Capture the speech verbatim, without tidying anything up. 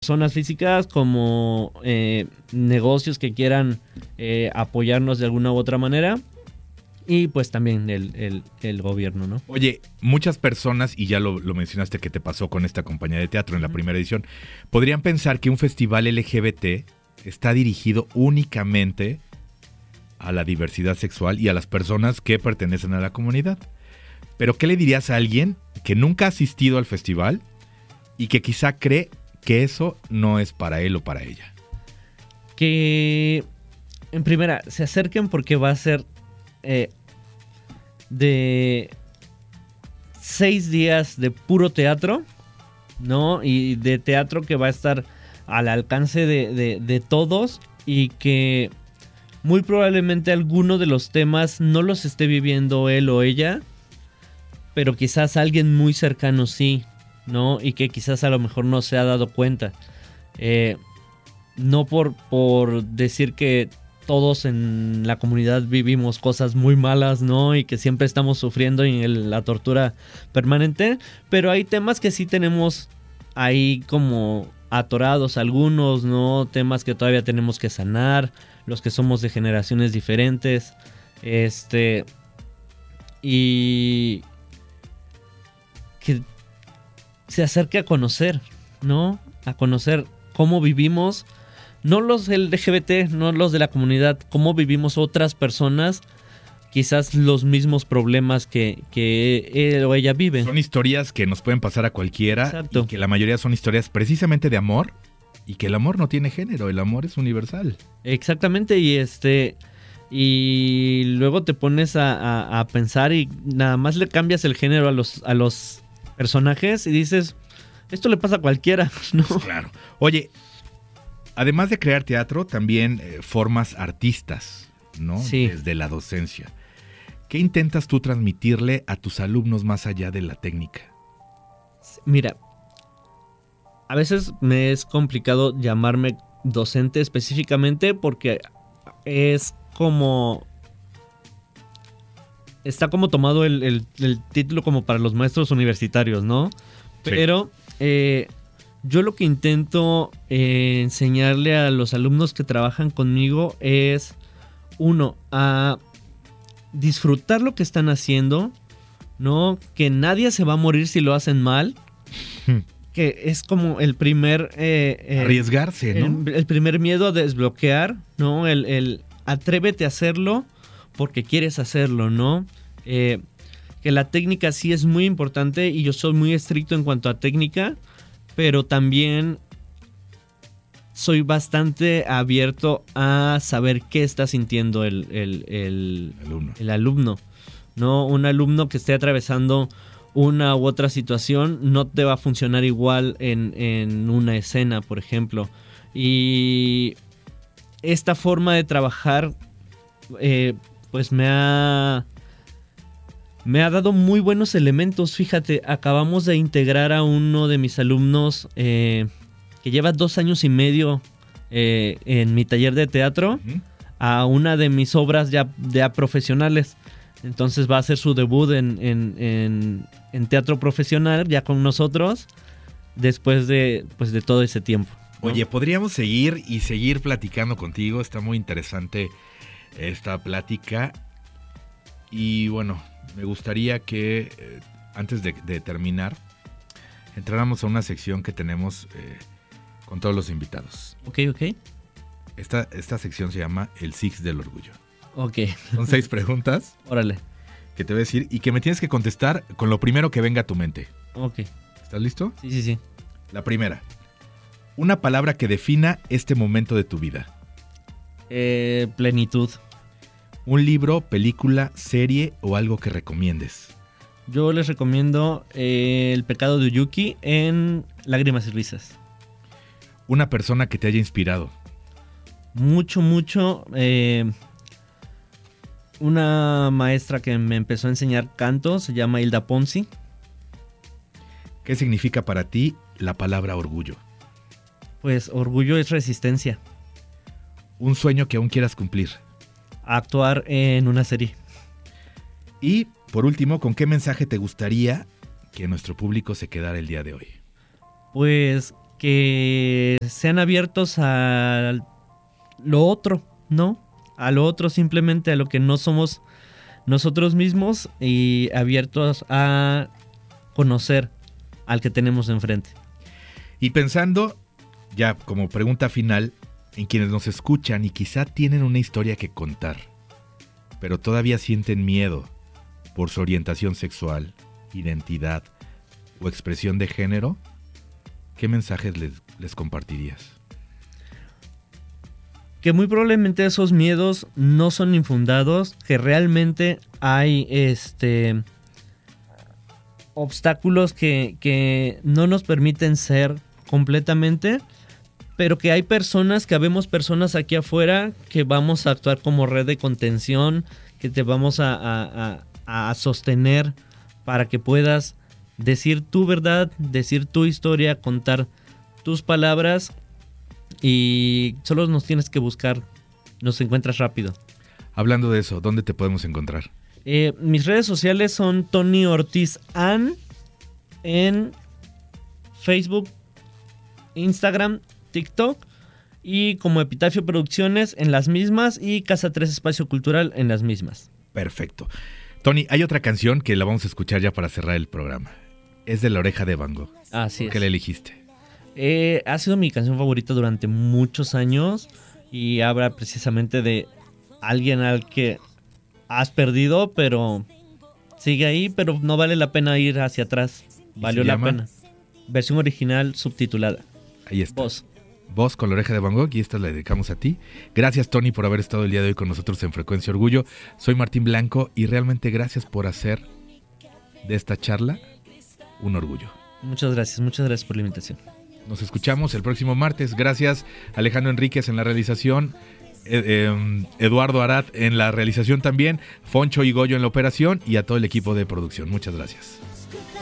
personas físicas como eh, negocios que quieran eh, apoyarnos de alguna u otra manera. Y pues también el, el, el gobierno, ¿no? Oye, muchas personas, y ya lo, lo mencionaste que te pasó con esta compañía de teatro en la primera edición, podrían pensar que un festival L G B T está dirigido únicamente a la diversidad sexual y a las personas que pertenecen a la comunidad. Pero ¿qué le dirías a alguien que nunca ha asistido al festival y que quizá cree que eso no es para él o para ella? Que, en primera, se acerquen porque va a ser eh, de seis días de puro teatro, ¿no? Y de teatro que va a estar al alcance de, de, de todos y que muy probablemente alguno de los temas no los esté viviendo él o ella, pero quizás alguien muy cercano sí, ¿no? Y que quizás a lo mejor no se ha dado cuenta. Eh, no por, por decir que todos en la comunidad vivimos cosas muy malas, ¿no? Y que siempre estamos sufriendo en el, la tortura permanente, pero hay temas que sí tenemos ahí como atorados algunos, ¿no? Temas que todavía tenemos que sanar, los que somos de generaciones diferentes, este, y que se acerque a conocer, ¿no? A conocer cómo vivimos, no los L G B T, no los de la comunidad, cómo vivimos otras personas, quizás los mismos problemas que, que él o ella vive. Son historias que nos pueden pasar a cualquiera. Exacto. Y que la mayoría son historias precisamente de amor y que el amor no tiene género, el amor es universal. Exactamente, y este y luego te pones a, a, a pensar y nada más le cambias el género a los, a los personajes y dices, esto le pasa a cualquiera, ¿no? Pues claro. Oye, además de crear teatro, también eh, formas artistas, ¿no? Sí. Desde la docencia. ¿Qué intentas tú transmitirle a tus alumnos más allá de la técnica? Mira, a veces me es complicado llamarme docente específicamente porque es como... Está como tomado el, el, el título como para los maestros universitarios, ¿no? Pero sí. eh, yo lo que intento eh, enseñarle a los alumnos que trabajan conmigo es, uno, a disfrutar lo que están haciendo, ¿no? Que nadie se va a morir si lo hacen mal. Que es como el primer... Eh, eh, Arriesgarse, ¿no? El, el primer miedo a desbloquear, ¿no? El, el atrévete a hacerlo porque quieres hacerlo, ¿no? Eh, que la técnica sí es muy importante y yo soy muy estricto en cuanto a técnica, pero también soy bastante abierto a saber qué está sintiendo el, el, el, alumno. el alumno, ¿no? Un alumno que esté atravesando una u otra situación no te va a funcionar igual en, en una escena, por ejemplo. Y esta forma de trabajar eh, pues me ha me ha dado muy buenos elementos. Fíjate, acabamos de integrar a uno de mis alumnos eh, que lleva dos años y medio eh, en mi taller de teatro, uh-huh, a una de mis obras ya, ya profesionales. Entonces va a hacer su debut en, en, en, en teatro profesional ya con nosotros después de, pues, de todo ese tiempo, ¿no? Oye, podríamos seguir y seguir platicando contigo. Está muy interesante esta plática. Y bueno, me gustaría que eh, antes de, de terminar entráramos a una sección que tenemos eh, con todos los invitados. Ok, ok. Esta, esta sección se llama El Six del Orgullo. Ok. Son seis preguntas. Órale. Que te voy a decir y que me tienes que contestar con lo primero que venga a tu mente. Ok. ¿Estás listo? Sí, sí, sí. La primera. Una palabra que defina este momento de tu vida. Eh, plenitud. Un libro, película, serie o algo que recomiendes. Yo les recomiendo eh, El pecado de Uyuki en Lágrimas y Risas. Una persona que te haya inspirado. Mucho, mucho. Eh, una maestra que me empezó a enseñar canto se llama Hilda Ponzi. ¿Qué significa para ti la palabra orgullo? Pues orgullo es resistencia. Un sueño que aún quieras cumplir. Actuar en una serie. Y, por último, ¿con qué mensaje te gustaría que nuestro público se quedara el día de hoy? Pues que sean abiertos a lo otro, ¿no? A lo otro, simplemente a lo que no somos nosotros mismos, y abiertos a conocer al que tenemos enfrente. Y pensando, ya como pregunta final, en quienes nos escuchan y quizá tienen una historia que contar, pero todavía sienten miedo por su orientación sexual, identidad o expresión de género, ¿qué mensajes les, les compartirías? Que muy probablemente esos miedos no son infundados, que realmente hay este obstáculos que, que no nos permiten ser completamente, pero que hay personas, que habemos personas aquí afuera que vamos a actuar como red de contención, que te vamos a, a, a, a sostener para que puedas decir tu verdad, decir tu historia, contar tus palabras, y solo nos tienes que buscar, nos encuentras rápido. Hablando de eso, ¿dónde te podemos encontrar? Eh, mis redes sociales son Tony Ortiz An en Facebook, Instagram, TikTok, y como Epitafio Producciones en las mismas, y Casa tres Espacio Cultural en las mismas. Perfecto. Tony, hay otra canción que la vamos a escuchar ya para cerrar el programa. Es de La Oreja de Van Gogh. Así es. ¿Por qué la elegiste? Eh, ha sido mi canción favorita durante muchos años, y habla precisamente de alguien al que has perdido, pero sigue ahí, pero no vale la pena ir hacia atrás. Valió la pena. Versión original subtitulada. Ahí está. Voz. Voz con La Oreja de Van Gogh, y esta la dedicamos a ti. Gracias, Tony, por haber estado el día de hoy con nosotros en Frecuencia Orgullo. Soy Martín Blanco, y realmente gracias por hacer de esta charla un orgullo. Muchas gracias, muchas gracias por la invitación. Nos escuchamos el próximo martes. Gracias, Alejandro Enríquez en la realización, eh, eh, Eduardo Arad en la realización también, Foncho y Goyo en la operación, y a todo el equipo de producción. Muchas gracias.